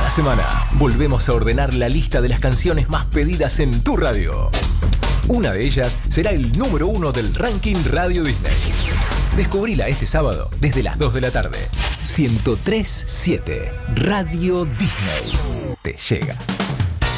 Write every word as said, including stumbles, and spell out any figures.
Cada semana volvemos a ordenar la lista de las canciones más pedidas en tu radio. Una de ellas será el número uno del ranking Radio Disney. Descubrila este sábado desde las dos de la tarde. ciento tres punto siete Radio Disney te llega.